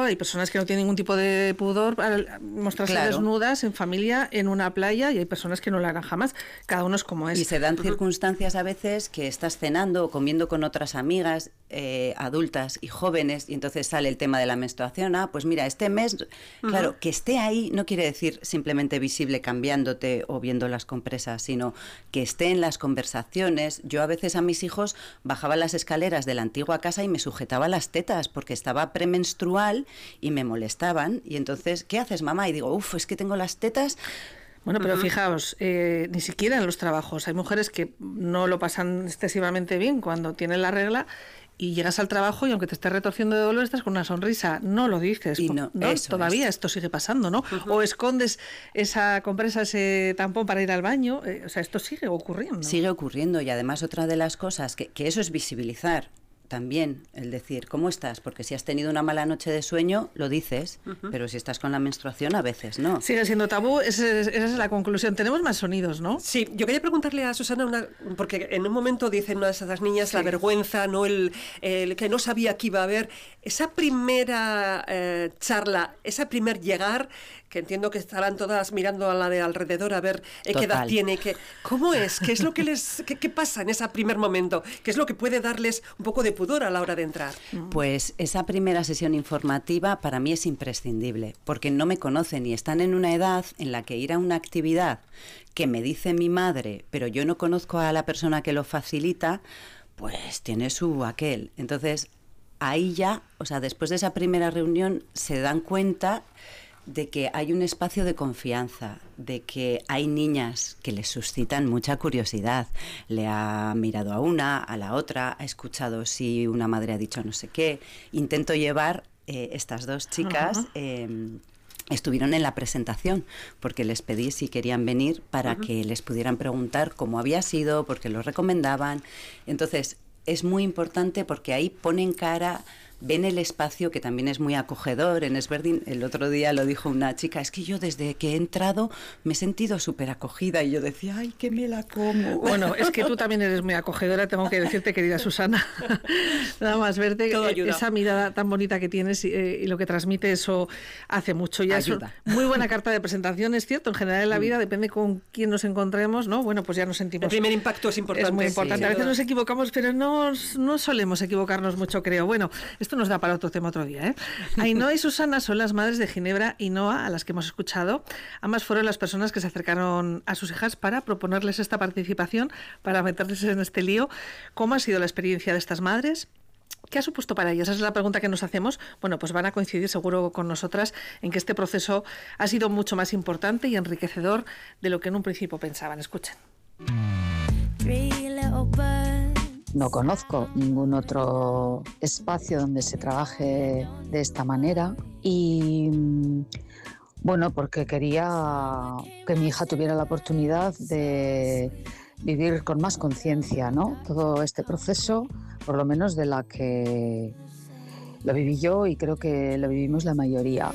hay personas que no tienen ningún tipo de pudor para mostrarse desnudas en familia, en una playa, y hay personas que no lo harán jamás. Cada uno es como es. Y se dan circunstancias a veces que estás cenando o comiendo con otras amigas adultas y jóvenes, y entonces sale el tema de la menstruación. Pues mira, este mes, claro, que esté ahí no quiere decir simplemente visible cambiándote o viendo las compresas, sino que esté en las conversaciones. Yo a veces a mis hijos bajaba las escaleras de la antigua casa y me sujetaba las tetas porque estaba premenstrual y me molestaban, y entonces, ¿qué haces, mamá? Y digo, es que tengo las tetas. Bueno, pero fijaos, ni siquiera en los trabajos. Hay mujeres que no lo pasan excesivamente bien cuando tienen la regla, y llegas al trabajo y aunque te estés retorciendo de dolor estás con una sonrisa. No lo dices. Y no, todavía esto sigue pasando, ¿no? O escondes esa compresa, ese tampón para ir al baño. O sea, esto sigue ocurriendo. Sigue ocurriendo, y además otra de las cosas que eso es visibilizar también, el decir, ¿cómo estás? Porque si has tenido una mala noche de sueño, lo dices, pero si estás con la menstruación, a veces no. Sigue siendo tabú, esa es la conclusión. Tenemos más sonidos, ¿no? Sí, yo quería preguntarle a Susana, porque en un momento dicen una de esas niñas, la vergüenza, ¿no? El que no sabía que iba a haber. Esa primera charla, ese primer llegar, que entiendo que estarán todas mirando a la de alrededor a ver qué edad tiene, ¿cómo es? ¿Qué es lo que qué pasa en ese primer momento? ¿Qué es lo que puede darles un poco de pudor a la hora de entrar? Pues esa primera sesión informativa para mí es imprescindible, porque no me conocen y están en una edad en la que ir a una actividad que me dice mi madre, pero yo no conozco a la persona que lo facilita, pues tiene su aquel. Entonces, ahí ya, después de esa primera reunión, se dan cuenta de que hay un espacio de confianza, de que hay niñas que les suscitan mucha curiosidad. Le ha mirado a una, a la otra, ha escuchado si una madre ha dicho no sé qué. Intento llevar estas dos chicas. Estuvieron en la presentación porque les pedí si querían venir para que les pudieran preguntar cómo había sido, por qué lo recomendaban. Entonces, es muy importante porque ahí ponen cara, ven el espacio, que también es muy acogedor. En Esberdin, el otro día lo dijo una chica, es que yo desde que he entrado me he sentido súper acogida, y yo decía, ay, que me la como. Bueno, es que tú también eres muy acogedora, tengo que decirte, querida Susana. Nada más verte, esa mirada tan bonita que tienes y lo que transmite, eso hace mucho. Ya ayuda. Es muy buena carta de presentación, es cierto, en general en la vida, depende con quién nos encontremos, ¿no? Bueno, pues ya nos sentimos... El primer impacto es importante. Es muy importante. A veces nos equivocamos, pero no solemos equivocarnos mucho, creo. Bueno, esto nos da para otro tema otro día, ¿eh? Ainhoa y Susana son las madres de Ginebra y Noa, a las que hemos escuchado. Ambas fueron las personas que se acercaron a sus hijas para proponerles esta participación, para meterles en este lío. ¿Cómo ha sido la experiencia de estas madres? ¿Qué ha supuesto para ellas? Esa es la pregunta que nos hacemos. Bueno, pues van a coincidir seguro con nosotras en que este proceso ha sido mucho más importante y enriquecedor de lo que en un principio pensaban. Escuchen. No conozco ningún otro espacio donde se trabaje de esta manera y, bueno, porque quería que mi hija tuviera la oportunidad de vivir con más conciencia, ¿no? Todo este proceso, por lo menos de la que lo viví yo y creo que lo vivimos la mayoría.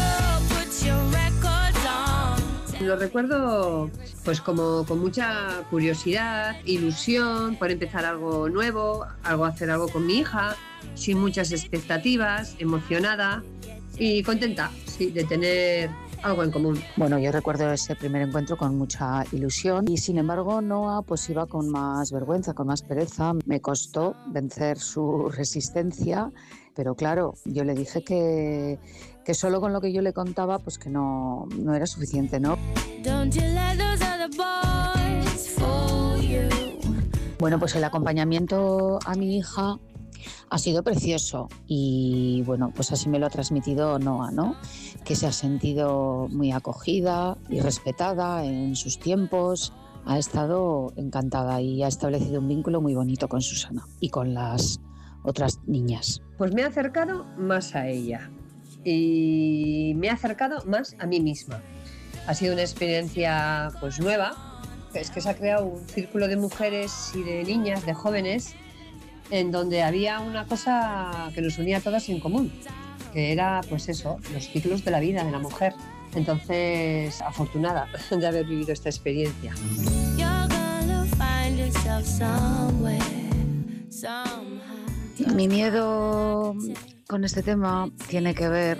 Lo recuerdo pues como con mucha curiosidad, ilusión por empezar algo nuevo, hacer algo con mi hija, sin muchas expectativas, emocionada y contenta, sí, de tener algo en común. Bueno, yo recuerdo ese primer encuentro con mucha ilusión y sin embargo Noa pues iba con más vergüenza, con más pereza. Me costó vencer su resistencia, pero claro, yo le dije que solo con lo que yo le contaba pues que no era suficiente, ¿no? Bueno, pues el acompañamiento a mi hija ha sido precioso y bueno, pues así me lo ha transmitido Noa, ¿no? Que se ha sentido muy acogida y respetada en sus tiempos, ha estado encantada y ha establecido un vínculo muy bonito con Susana y con las otras niñas. Pues me he acercado más a ella y me he acercado más a mí misma. Ha sido una experiencia pues nueva, es que se ha creado un círculo de mujeres y de niñas, de jóvenes, en donde había una cosa que nos unía a todas en común, que era pues eso, los ciclos de la vida de la mujer. Entonces, afortunada de haber vivido esta experiencia. Mi miedo con este tema tiene que ver